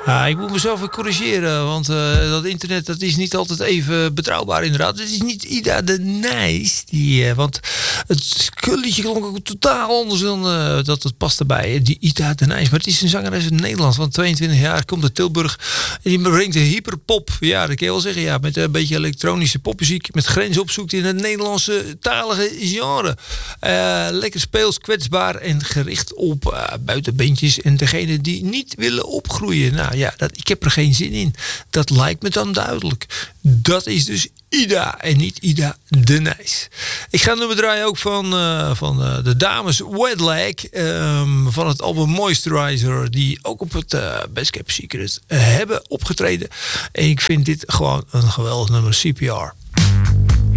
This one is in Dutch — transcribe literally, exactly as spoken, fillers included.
Ah, ik moet mezelf weer corrigeren, want uh, dat internet dat is niet altijd even betrouwbaar inderdaad. Het is niet Ida de Nijs, die, uh, want het liedje klonk ook totaal anders dan uh, dat het past erbij. Die Ida de Nijs, maar het is een zangeres uit Nederland van tweeëntwintig jaar, komt uit Tilburg. En die brengt de hyperpop, ja dat kan je wel zeggen, ja, met een beetje elektronische popmuziek, met grenzen opzoekt in het Nederlandse talige genre. Uh, lekker speels, kwetsbaar en gericht op uh, buitenbeentjes en degene die niet willen opgroeien. Nou ja, dat, ik heb er geen zin in. Dat lijkt me dan duidelijk. Dat is dus Ida en niet Ida de Nijs. Ik ga een nummer draaien ook van, uh, van uh, de dames Wet Leg. Um, van het album Moisturizer. Die ook op het uh, Best Kept Secret uh, hebben opgetreden. En ik vind dit gewoon een geweldig nummer. C P R.